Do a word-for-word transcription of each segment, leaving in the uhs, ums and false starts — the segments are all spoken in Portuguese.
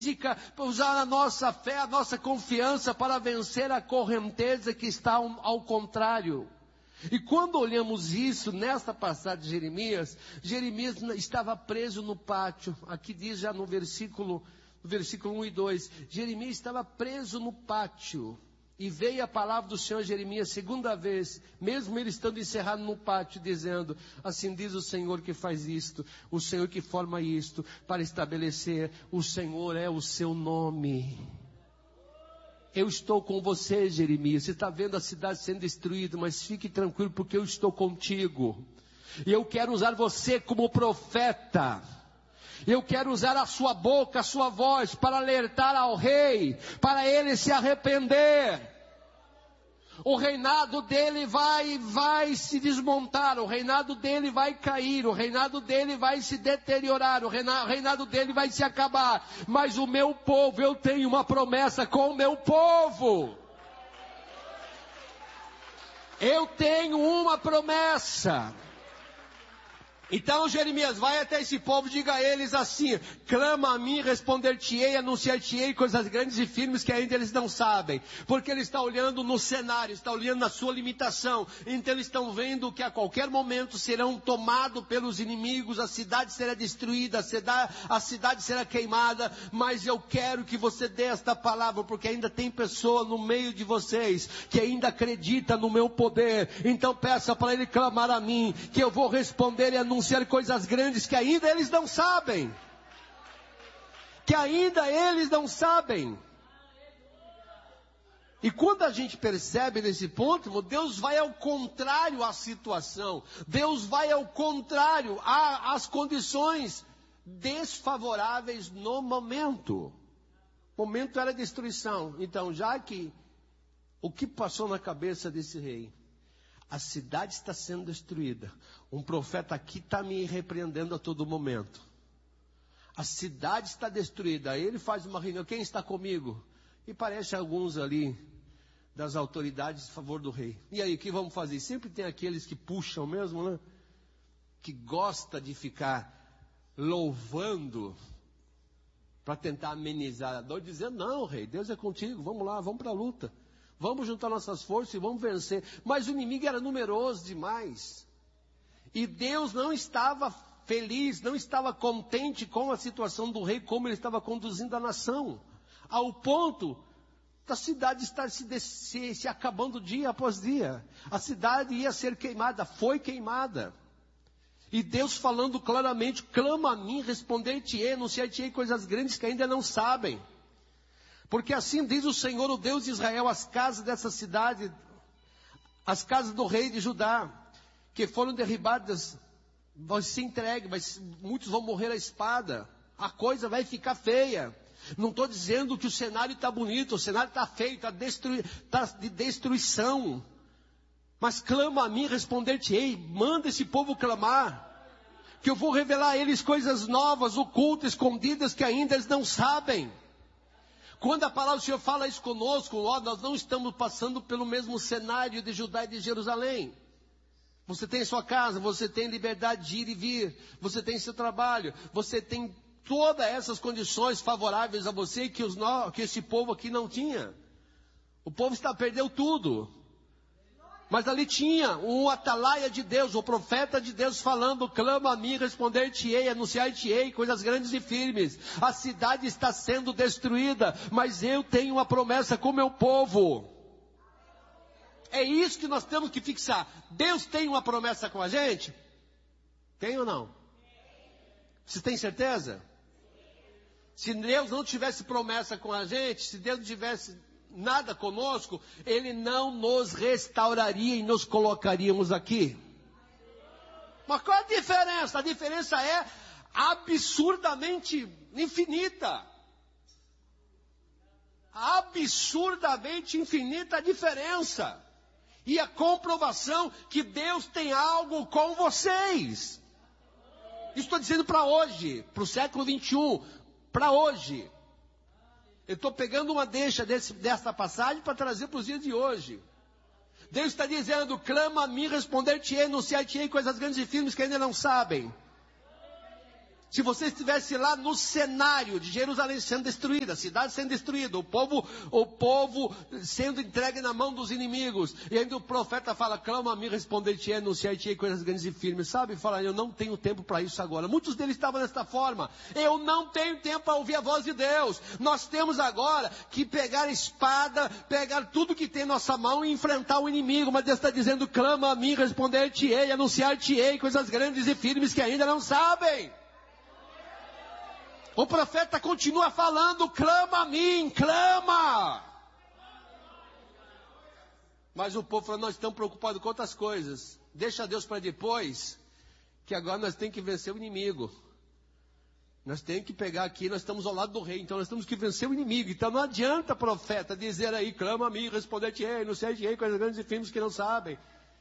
para usar a nossa fé, a nossa confiança para vencer a correnteza que está ao, ao contrário. E quando olhamos isso, nesta passagem de Jeremias, Jeremias estava preso no pátio. Aqui diz já no versículo, no versículo um e dois, Jeremias estava preso no pátio. E veio a palavra do Senhor a Jeremias segunda vez, mesmo ele estando encerrado no pátio, dizendo: assim diz o Senhor que faz isto, o Senhor que forma isto, para estabelecer, o Senhor é o seu nome. Eu estou com você, Jeremias. Você está vendo a cidade sendo destruída, mas fique tranquilo, porque eu estou contigo. E eu quero usar você como profeta. Eu quero usar a sua boca, a sua voz, para alertar ao rei, para ele se arrepender. O reinado dele vai, vai se desmontar, o reinado dele vai cair, o reinado dele vai se deteriorar, o reinado, o reinado dele vai se acabar. Mas o meu povo, eu tenho uma promessa com o meu povo. Eu tenho uma promessa. Então Jeremias, vai até esse povo, diga a eles assim: clama a mim, responder-te-ei, anunciar-te-ei coisas grandes e firmes que ainda eles não sabem. Porque ele está olhando no cenário, está olhando na sua limitação. Então eles estão vendo que a qualquer momento serão tomados pelos inimigos, a cidade será destruída, a cidade, a cidade será queimada. Mas eu quero que você dê esta palavra, porque ainda tem pessoa no meio de vocês que ainda acredita no meu poder. Então peça para ele clamar a mim, que eu vou responder e anunciar anunciar coisas grandes que ainda eles não sabem. Que ainda eles não sabem. E quando a gente percebe nesse ponto, Deus vai ao contrário à situação. Deus vai ao contrário às condições desfavoráveis no momento. O momento era destruição. Então, já que o que passou na cabeça desse rei? A cidade está sendo destruída. Um profeta aqui está me repreendendo a todo momento. A cidade está destruída. Aí ele faz uma reunião. Quem está comigo? E parece alguns ali das autoridades a favor do rei. E aí, o que vamos fazer? Sempre tem aqueles que puxam mesmo, né? Que gosta de ficar louvando para tentar amenizar a dor, dizendo: não, rei, Deus é contigo. Vamos lá, vamos para a luta. Vamos juntar nossas forças e vamos vencer. Mas o inimigo era numeroso demais. E Deus não estava feliz, não estava contente com a situação do rei, como ele estava conduzindo a nação. Ao ponto da cidade estar se, se, se acabando dia após dia. A cidade ia ser queimada, foi queimada. E Deus falando claramente: clama a mim, responder-te-ei, anunciar-te-ei coisas grandes que ainda não sabem. Porque assim diz o Senhor, o Deus de Israel, as casas dessa cidade, as casas do rei de Judá, que foram derribadas, vão ser entregues, mas muitos vão morrer à espada. A coisa vai ficar feia. Não estou dizendo que o cenário está bonito, o cenário está feio, está destrui, tá de destruição. Mas clama a mim, responder-te-ei, manda esse povo clamar, que eu vou revelar a eles coisas novas, ocultas, escondidas, que ainda eles não sabem. Quando a palavra do Senhor fala isso conosco, ó, nós não estamos passando pelo mesmo cenário de Judá e de Jerusalém. Você tem sua casa, você tem liberdade de ir e vir, você tem seu trabalho, você tem todas essas condições favoráveis a você que, os, que esse povo aqui não tinha. O povo está perdeu tudo. Mas ali tinha um atalaia de Deus, o profeta de Deus falando: clama a mim, responder-te-ei, anunciar-te-ei coisas grandes e firmes. A cidade está sendo destruída, mas eu tenho uma promessa com o meu povo. É isso que nós temos que fixar. Deus tem uma promessa com a gente? Tem ou não? Você tem certeza? Se Deus não tivesse promessa com a gente, se Deus não tivesse nada conosco, Ele não nos restauraria e nos colocaríamos aqui. Mas qual é a diferença? A diferença é absurdamente infinita. Absurdamente infinita a diferença. E a comprovação que Deus tem algo com vocês. Estou dizendo para hoje, para o século vinte e um, para hoje. Eu estou pegando uma deixa desse, dessa passagem para trazer para os dias de hoje. Deus está dizendo: clama a mim, responder-te-ei, anunciar-te-ei coisas grandes e firmes que ainda não sabem. Se você estivesse lá no cenário de Jerusalém sendo destruída, a cidade sendo destruída, o povo, o povo sendo entregue na mão dos inimigos, e ainda o profeta fala, clama a mim, responder-te-ei, anunciar-te-ei coisas grandes e firmes, sabe? Fala, eu não tenho tempo para isso agora. Muitos deles estavam desta forma, eu não tenho tempo para ouvir a voz de Deus. Nós temos agora que pegar a espada, pegar tudo que tem em nossa mão e enfrentar o inimigo, mas Deus está dizendo, clama a mim, responder-te-ei, anunciar-te-ei coisas grandes e firmes que ainda não sabem. O profeta continua falando, clama a mim, clama. Mas o povo falou, nós estamos preocupados com outras coisas. Deixa Deus para depois, que agora nós temos que vencer o inimigo. Nós temos que pegar aqui, nós estamos ao lado do rei, então nós temos que vencer o inimigo. Então não adianta, profeta, dizer aí, clama a mim, responder-te-ei, não sei-te-ei, coisas grandes e firmes que não sabem.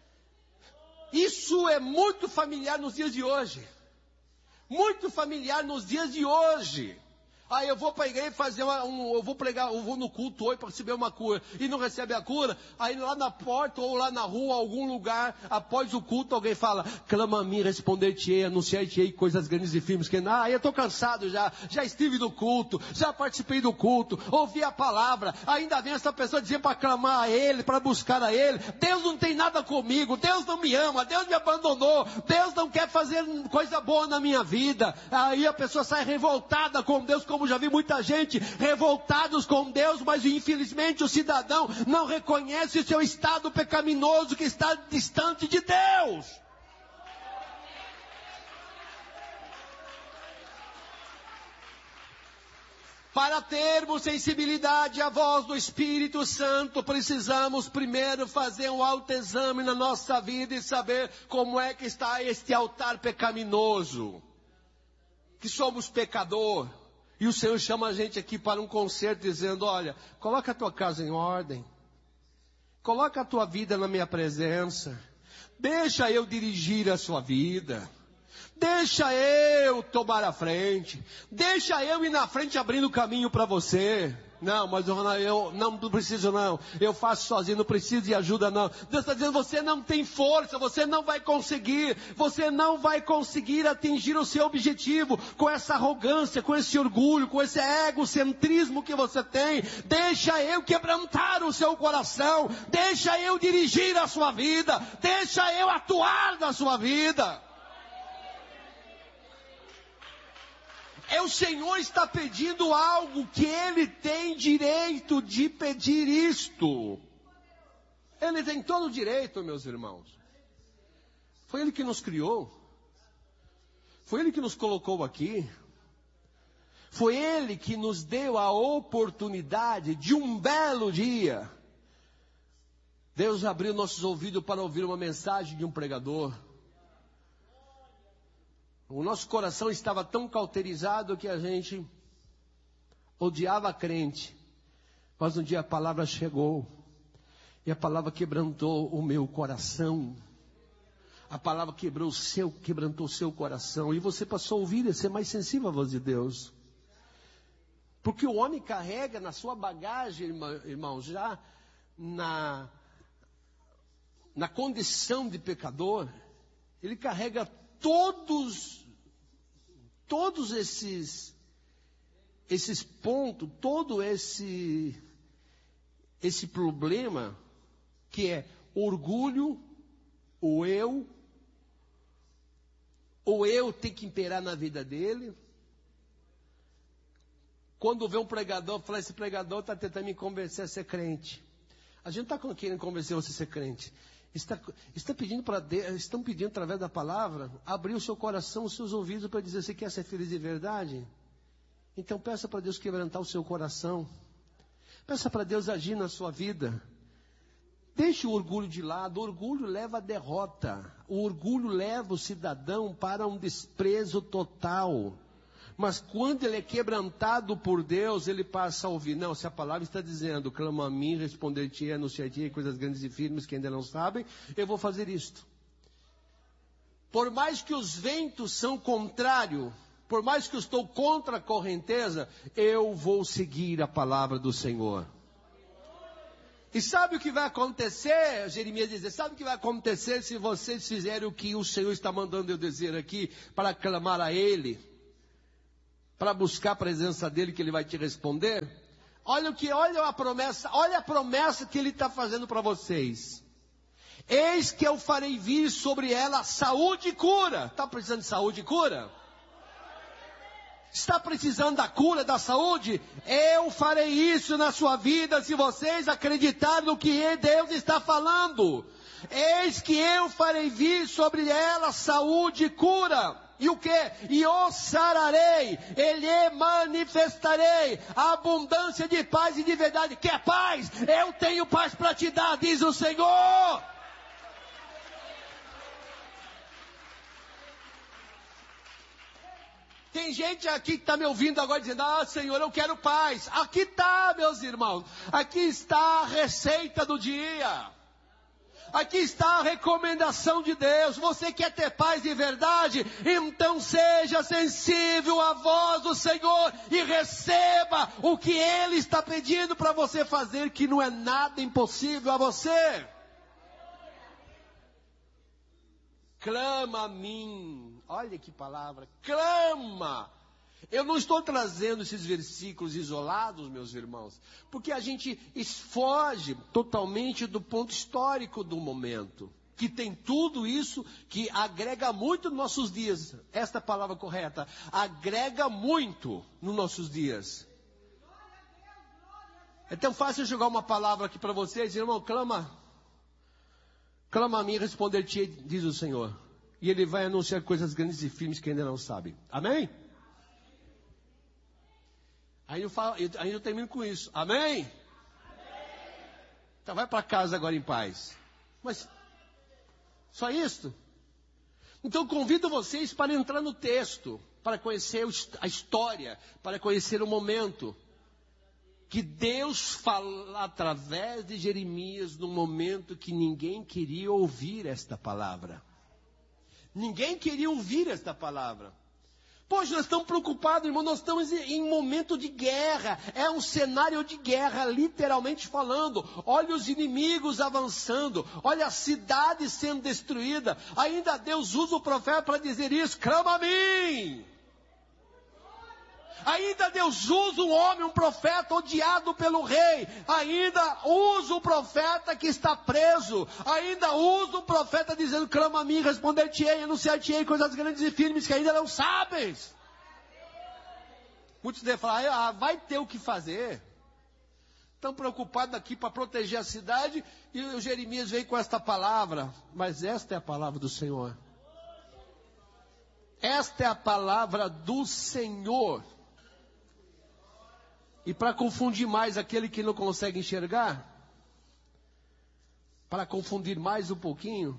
Isso é muito familiar nos dias de hoje. Muito familiar nos dias de hoje. Ah, eu vou para a igreja fazer uma, um, eu vou pregar, eu vou no culto hoje para receber uma cura, e não recebe a cura, aí lá na porta ou lá na rua, algum lugar, após o culto, alguém fala, clama a mim, responder-te-ei, anunciar-te-ei coisas grandes e firmes, que, ah, eu estou cansado já, já estive no culto, já participei do culto, ouvi a palavra, ainda vem essa pessoa dizer para clamar a Ele, para buscar a Ele, Deus não tem nada comigo, Deus não me ama, Deus me abandonou, Deus não quer fazer coisa boa na minha vida, aí a pessoa sai revoltada com Deus, como já vi muita gente revoltados com Deus, mas infelizmente o cidadão não reconhece o seu estado pecaminoso, que está distante de Deus. Para termos sensibilidade à voz do Espírito Santo, precisamos primeiro fazer um autoexame na nossa vida e saber como é que está este altar pecaminoso. Que somos pecador. E o Senhor chama a gente aqui para um concerto dizendo, olha, coloca a tua casa em ordem. Coloca a tua vida na minha presença. Deixa eu dirigir a sua vida. Deixa eu tomar a frente. Deixa eu ir na frente abrindo caminho para você. Não, mas eu, eu não preciso não. Eu faço sozinho, não preciso de ajuda não. Deus está dizendo, você não tem força, você não vai conseguir. Você não vai conseguir atingir o seu objetivo com essa arrogância, com esse orgulho, com esse egocentrismo que você tem. Deixa eu quebrantar o seu coração. Deixa eu dirigir a sua vida. Deixa eu atuar na sua vida. É o Senhor está pedindo algo que Ele tem direito de pedir isto. Ele tem todo o direito, meus irmãos. Foi Ele que nos criou. Foi Ele que nos colocou aqui. Foi Ele que nos deu a oportunidade de um belo dia. Deus abriu nossos ouvidos para ouvir uma mensagem de um pregador. O nosso coração estava tão cauterizado que a gente odiava a crente. Mas um dia a palavra chegou. E a palavra quebrantou o meu coração. A palavra quebrou o seu, quebrantou o seu coração. E você passou a ouvir e ser mais sensível à voz de Deus. Porque o homem carrega na sua bagagem, irmãos, já na, na condição de pecador, ele carrega todos, todos esses, esses pontos, todo esse, esse problema, que é orgulho, o eu, o eu tem que imperar na vida dele. Quando vê um pregador, fala, esse pregador está tentando me convencer a ser crente. A gente não está querendo convencer você a ser crente. Está, está pedindo para Deus, estão pedindo através da palavra, abrir o seu coração, os seus ouvidos para dizer, você quer ser feliz de verdade? Então peça para Deus quebrantar o seu coração. Peça para Deus agir na sua vida. Deixe o orgulho de lado. O orgulho leva à derrota. O orgulho leva o cidadão para um desprezo total. Mas quando ele é quebrantado por Deus, ele passa a ouvir. Não, se a palavra está dizendo, clama a mim, responder-te-ei, anunciar-te-ei coisas grandes e firmes que ainda não sabem, eu vou fazer isto. Por mais que os ventos são contrários, por mais que eu estou contra a correnteza, eu vou seguir a palavra do Senhor. E sabe o que vai acontecer? Jeremias diz, sabe o que vai acontecer se vocês fizerem o que o Senhor está mandando eu dizer aqui, para clamar a Ele? para buscar a presença dele que ele vai te responder? Olha o que, olha a promessa, olha a promessa que ele está fazendo para vocês. Eis que eu farei vir sobre ela saúde e cura. Está precisando de saúde e cura? Está precisando da cura, da saúde? Eu farei isso na sua vida se vocês acreditarem no que Deus está falando. Eis que eu farei vir sobre ela saúde e cura. E o que? E o sararei, ele manifestarei a abundância de paz e de verdade. Quer paz? Eu tenho paz para te dar, diz o Senhor. Tem gente aqui que está me ouvindo agora dizendo, ah, Senhor, eu quero paz. Aqui está, meus irmãos. Aqui está a receita do dia. Aqui está a recomendação de Deus. Você quer ter paz de verdade? Então seja sensível à voz do Senhor e receba o que Ele está pedindo para você fazer, que não é nada impossível a você. Clama a mim. Olha que palavra. Clama. Eu não estou trazendo esses versículos isolados, meus irmãos, porque a gente foge totalmente do ponto histórico do momento, que tem tudo isso que agrega muito nos nossos dias. Esta é a palavra correta. Agrega muito nos nossos dias. É tão fácil jogar uma palavra aqui para vocês, irmão, clama. Clama a mim e responder-te, diz o Senhor. E Ele vai anunciar coisas grandes e firmes que ainda não sabem. Amém? Aí eu, falo, eu, aí eu termino com isso. Amém? Amém. Então vai para casa agora em paz. Mas, só isso? Então convido vocês para entrar no texto, para conhecer a história, para conhecer o momento. Que Deus fala através de Jeremias no momento que ninguém queria ouvir esta palavra. Ninguém queria ouvir esta palavra. Poxa, nós estamos preocupados, irmão, nós estamos em momento de guerra. É um cenário de guerra, literalmente falando. Olha os inimigos avançando. Olha a cidade sendo destruída. Ainda Deus usa o profeta para dizer isso. Clama a mim. Ainda Deus usa um homem, um profeta odiado pelo rei. Ainda usa o profeta que está preso. Ainda usa o profeta dizendo, clama a mim, responder-te-ei, anunciar-te-ei coisas grandes e firmes que ainda não sabes. Muitos devem falar, ah, vai ter o que fazer. Estão preocupados aqui para proteger a cidade. E o Jeremias veio com esta palavra. Mas esta é a palavra do Senhor. Esta é a palavra do Senhor. E para confundir mais aquele que não consegue enxergar, para confundir mais um pouquinho,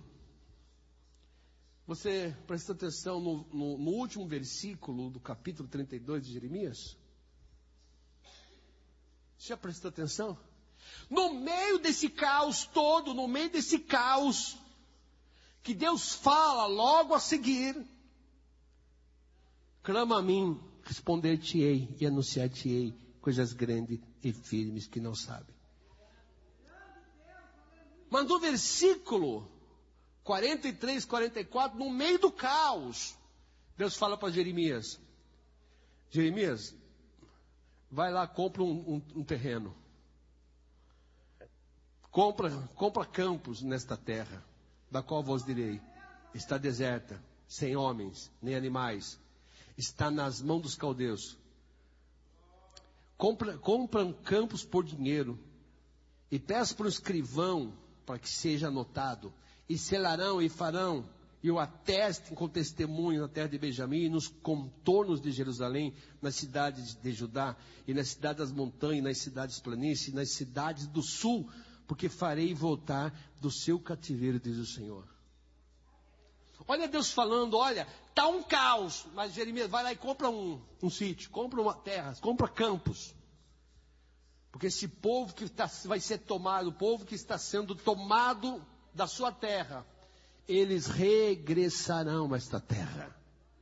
você presta atenção no, no, no último versículo do capítulo trinta e dois de Jeremias? Você já prestou atenção? No meio desse caos todo, no meio desse caos, que Deus fala logo a seguir, clama a mim, responder-te-ei e anunciar-te-ei coisas grandes e firmes que não sabem. Mas no versículo quarenta e três, quarenta e quatro, no meio do caos, Deus fala para Jeremias, Jeremias, vai lá, compra um, um, um terreno. Compra, compra campos nesta terra, da qual vos direi, está deserta, sem homens, nem animais, está nas mãos dos caldeus. Compra, compram campos por dinheiro, e peço para o escrivão, para que seja anotado, e selarão e farão, e o atestem com testemunho na terra de Benjamim, nos contornos de Jerusalém, nas cidades de Judá, e nas cidades das montanhas, nas cidades planícies, nas cidades do sul, porque farei voltar do seu cativeiro, diz o Senhor. Olha Deus falando, olha, está um caos, mas Jeremias vai lá e compra um, um sítio, compra uma terra, compra campos. Porque esse povo que tá, vai ser tomado, o povo que está sendo tomado da sua terra, eles regressarão a esta terra.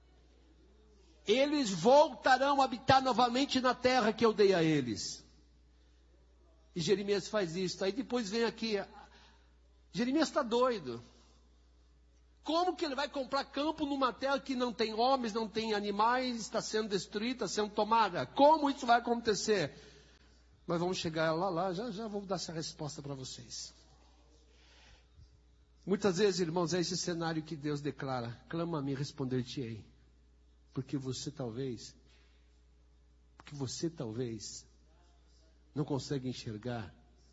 Eles voltarão a habitar novamente na terra que eu dei a eles. E Jeremias faz isso. Aí depois vem aqui, Jeremias está doido. Como que ele vai comprar campo numa terra que não tem homens, não tem animais, está sendo destruída, está sendo tomada? Como isso vai acontecer? Mas vamos chegar lá, lá, já, já vou dar essa resposta para vocês. Muitas vezes, irmãos, é esse cenário que Deus declara: clama a mim, responder-te-ei. Porque você talvez, porque você talvez não consegue enxergar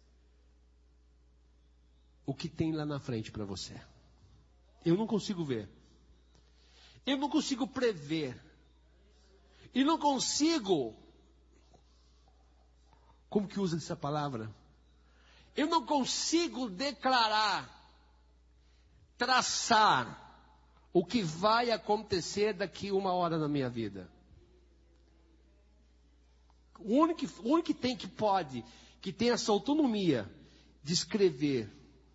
o que tem lá na frente para você. Eu não consigo ver. Eu não consigo prever. E não consigo, como que usa essa palavra? Eu não consigo declarar, traçar o que vai acontecer daqui uma hora na minha vida. O único, o único que tem que pode, que tem essa autonomia de escrever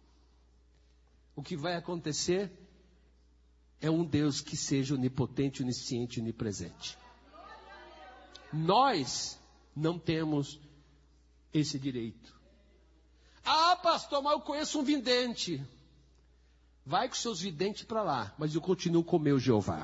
o que vai acontecer, é um Deus que seja onipotente, onisciente, onipresente. Nós não temos esse direito. Ah, pastor, mas eu conheço um vidente. Vai com seus videntes para lá, mas eu continuo com o meu Jeová.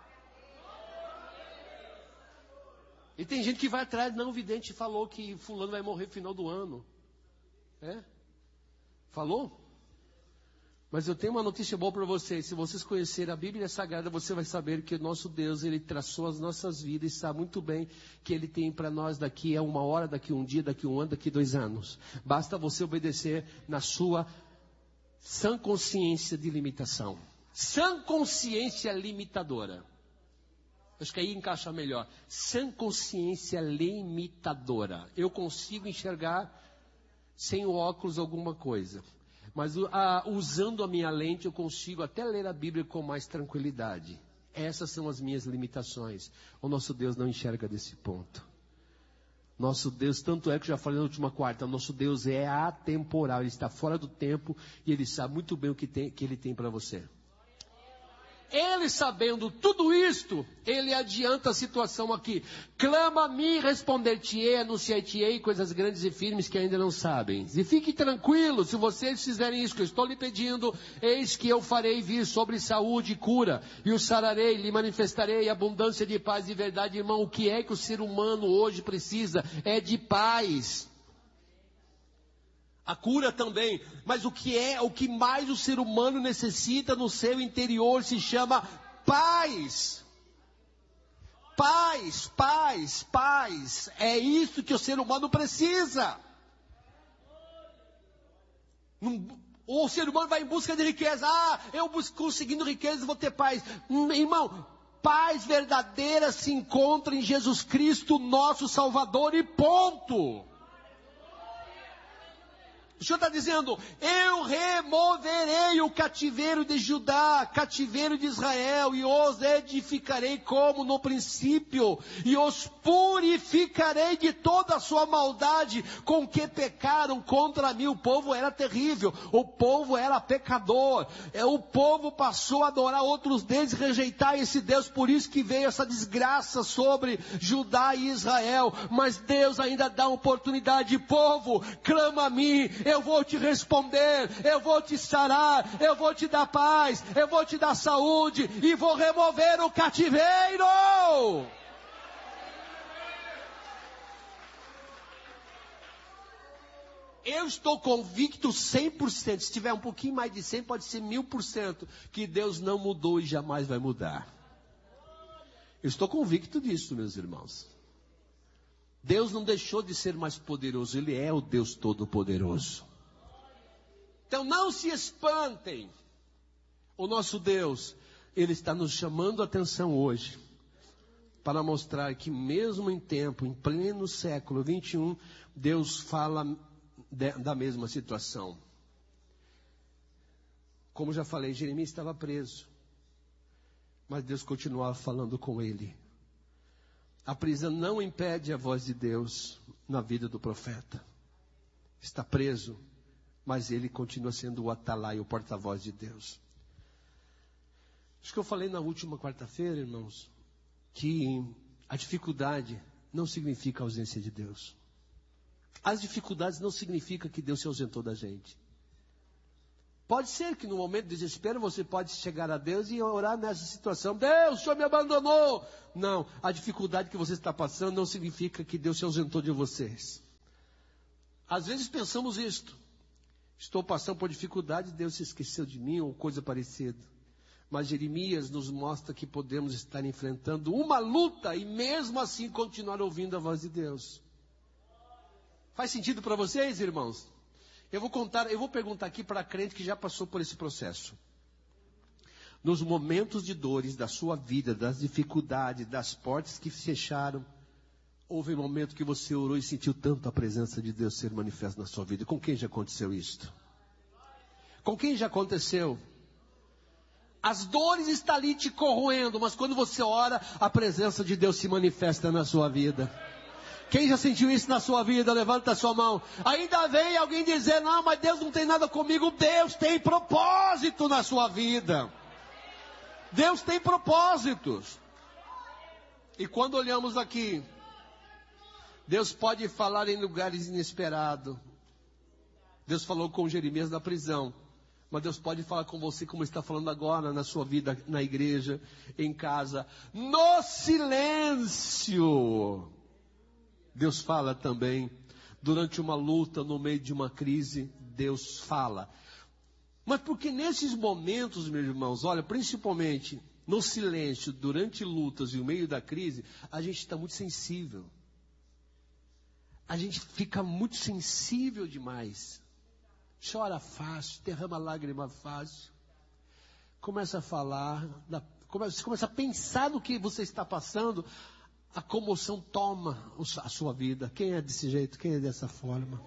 E tem gente que vai atrás, não, o vidente falou que fulano vai morrer no final do ano. É? Falou? Mas eu tenho uma notícia boa para vocês. Se vocês conhecerem a Bíblia Sagrada, você vai saber que o nosso Deus, Ele traçou as nossas vidas e sabe muito bem que Ele tem para nós daqui a uma hora, daqui a um dia, daqui a um ano, daqui a dois anos. Basta você obedecer na sua sã consciência de limitação. Sã consciência limitadora. Acho que aí encaixa melhor. Sã consciência limitadora. Eu consigo enxergar sem o óculos alguma coisa. Mas a, usando a minha lente eu consigo até ler a Bíblia com mais tranquilidade. Essas são as minhas limitações. O nosso Deus não enxerga desse ponto. Nosso Deus, tanto é que eu já falei na última quarta, nosso Deus é atemporal, Ele está fora do tempo e Ele sabe muito bem o que, tem, que Ele tem para você. Ele sabendo tudo isto, Ele adianta a situação aqui. Clama a mim, responder-te-ei, anunciar-te-ei coisas grandes e firmes que ainda não sabem. E fique tranquilo, se vocês fizerem isso que eu estou lhe pedindo, eis que eu farei vir sobre saúde e cura, e o sararei, lhe manifestarei abundância de paz e verdade. Irmão, o que é que o ser humano hoje precisa? É de paz. A cura também, mas o que é, o que mais o ser humano necessita no seu interior se chama paz. Paz, paz, paz. É isso que o ser humano precisa. O ser humano vai em busca de riqueza. Ah, eu busco, conseguindo riqueza, vou ter paz. Irmão, paz verdadeira se encontra em Jesus Cristo, nosso Salvador, e ponto. O Senhor está dizendo, eu removerei o cativeiro de Judá, cativeiro de Israel, e os edificarei como no princípio, e os purificarei de toda a sua maldade, com que pecaram contra mim. O povo era terrível, o povo era pecador, o povo passou a adorar outros deuses, rejeitar esse Deus, por isso que veio essa desgraça sobre Judá e Israel. Mas Deus ainda dá oportunidade. Povo, clama a mim, eu vou te responder, eu vou te sarar, eu vou te dar paz, eu vou te dar saúde e vou remover o cativeiro. Eu estou convicto cem por cento, se tiver um pouquinho mais de cem, pode ser mil por cento, que Deus não mudou e jamais vai mudar. Eu estou convicto disso, meus irmãos. Deus não deixou de ser mais poderoso, Ele é o Deus Todo-Poderoso. Então não se espantem. O nosso Deus, Ele está nos chamando a atenção hoje, para mostrar que mesmo em tempo, em pleno século vinte e um, Deus fala de, da mesma situação. Como já falei, Jeremias estava preso, mas Deus continuava falando com ele. A prisão não impede a voz de Deus na vida do profeta. Está preso, mas ele continua sendo o atalaia, o porta-voz de Deus. Acho que eu falei na última quarta-feira, irmãos, que a dificuldade não significa a ausência de Deus. As dificuldades não significam que Deus se ausentou da gente. Pode ser que no momento de desespero você pode chegar a Deus e orar nessa situação. Deus, o Senhor me abandonou. Não, a dificuldade que você está passando não significa que Deus se ausentou de vocês. Às vezes pensamos isto. Estou passando por dificuldade, Deus se esqueceu de mim ou coisa parecida. Mas Jeremias nos mostra que podemos estar enfrentando uma luta e mesmo assim continuar ouvindo a voz de Deus. Faz sentido para vocês, irmãos? Eu vou contar, eu vou perguntar aqui para a crente que já passou por esse processo. Nos momentos de dores da sua vida, das dificuldades, das portas que fecharam, houve um momento que você orou e sentiu tanto a presença de Deus ser manifesta na sua vida. Com quem já aconteceu isto? Com quem já aconteceu? As dores estão ali te corroendo, mas quando você ora, a presença de Deus se manifesta na sua vida. Quem já sentiu isso na sua vida? Levanta a sua mão. Ainda vem alguém dizer, não, mas Deus não tem nada comigo. Deus tem propósito na sua vida. Deus tem propósitos. E quando olhamos aqui, Deus pode falar em lugares inesperados. Deus falou com Jeremias na prisão. Mas Deus pode falar com você como está falando agora na sua vida, na igreja, em casa. No silêncio. Deus fala também. Durante uma luta, no meio de uma crise, Deus fala. Mas porque nesses momentos, meus irmãos, olha, principalmente no silêncio, durante lutas e no meio da crise, a gente está muito sensível. A gente fica muito sensível demais. Chora fácil, derrama lágrima fácil. Começa a falar, começa, começa a pensar no que você está passando. A comoção toma a sua vida. Quem é desse jeito? Quem é dessa forma?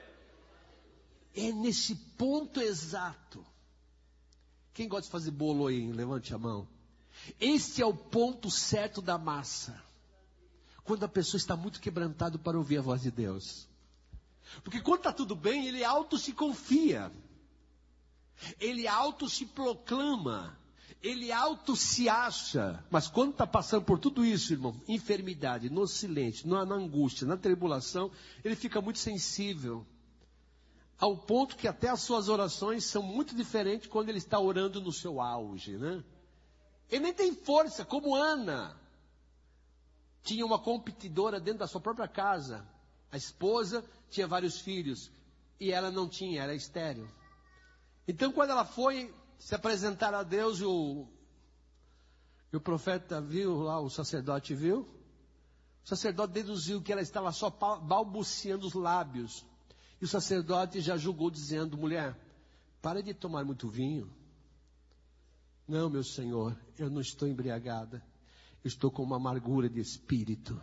É nesse ponto exato. Quem gosta de fazer bolo aí? Levante a mão. Esse é o ponto certo da massa. Quando a pessoa está muito quebrantada para ouvir a voz de Deus. Porque quando está tudo bem, ele auto se confia. Ele auto se proclama. Ele auto se acha. Mas quando está passando por tudo isso, irmão, enfermidade, no silêncio, na, na angústia, na tribulação, ele fica muito sensível. Ao ponto que até as suas orações são muito diferentes quando ele está orando no seu auge, né? Ele nem tem força, como Ana. Tinha uma competidora dentro da sua própria casa. A esposa tinha vários filhos. E ela não tinha, era estéril. Então quando ela foi se apresentar a Deus, e o, e o profeta viu lá, o sacerdote viu. O sacerdote deduziu que ela estava só balbuciando os lábios. E o sacerdote já julgou dizendo, mulher, para de tomar muito vinho. Não, meu senhor, eu não estou embriagada. Eu estou com uma amargura de espírito.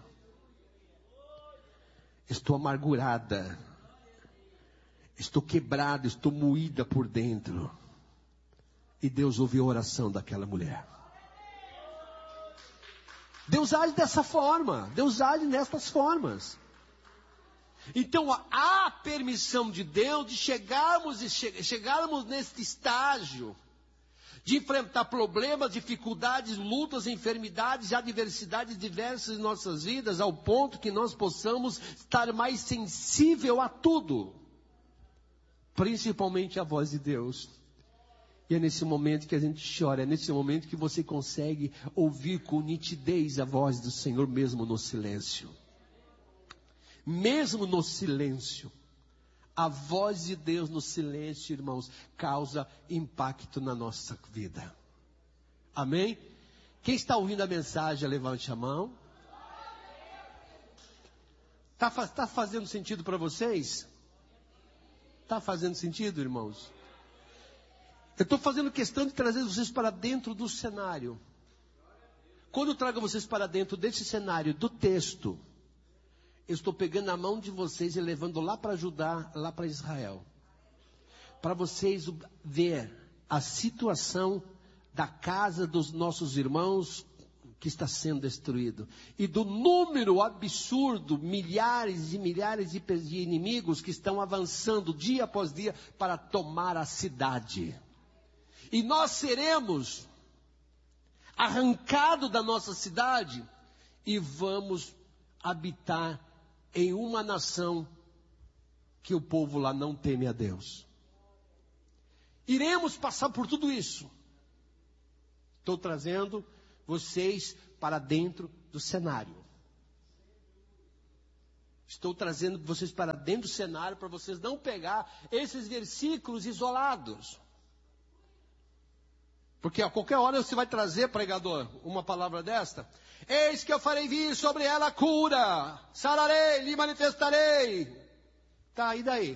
Estou amargurada. Estou quebrada, estou moída por dentro. E Deus ouviu a oração daquela mulher. Deus age dessa forma. Deus age nestas formas. Então há permissão de Deus de chegarmos, e che- chegarmos neste estágio. De enfrentar problemas, dificuldades, lutas, enfermidades, adversidades diversas em nossas vidas, ao ponto que nós possamos estar mais sensível a tudo. Principalmente a voz de Deus. E é nesse momento que a gente chora, é nesse momento que você consegue ouvir com nitidez a voz do Senhor, mesmo no silêncio. Mesmo no silêncio. A voz de Deus no silêncio, irmãos, causa impacto na nossa vida. Amém? Quem está ouvindo a mensagem, levante a mão. Está tá fazendo sentido para vocês? Está fazendo sentido, irmãos? Eu estou fazendo questão de trazer vocês para dentro do cenário. Quando eu trago vocês para dentro desse cenário, do texto, eu estou pegando a mão de vocês e levando lá para Judá, lá para Israel. Para vocês ver a situação da casa dos nossos irmãos que está sendo destruído. E do número absurdo, milhares e milhares de inimigos que estão avançando dia após dia para tomar a cidade. E nós seremos arrancados da nossa cidade e vamos habitar em uma nação que o povo lá não teme a Deus. Iremos passar por tudo isso. Estou trazendo vocês para dentro do cenário. Estou trazendo vocês para dentro do cenário para vocês não pegar esses versículos isolados. Porque a qualquer hora você vai trazer, pregador, uma palavra desta. Eis que eu farei vir sobre ela a cura. Sararei, lhe manifestarei. Tá, e daí?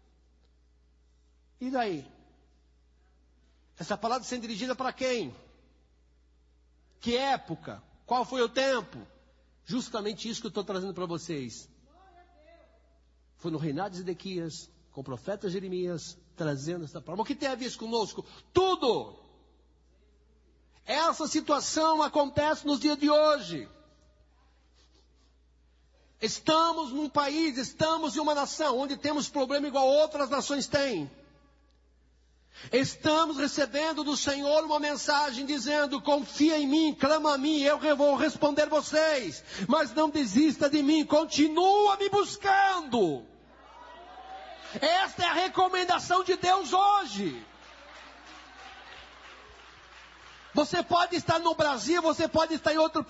E daí? Essa palavra sendo dirigida para quem? Que época? Qual foi o tempo? Justamente isso que eu estou trazendo para vocês. Foi no reinado de Zedequias, com o profeta Jeremias, trazendo essa palavra. O que tem a ver isso conosco? Tudo! Essa situação acontece nos dias de hoje. Estamos num país, estamos em uma nação, onde temos problema igual outras nações têm. Estamos recebendo do Senhor uma mensagem dizendo: confia em mim, clama a mim, eu vou responder vocês. Mas não desista de mim, continua me buscando. Esta é a recomendação de Deus hoje. Você pode estar no Brasil, você pode estar em outro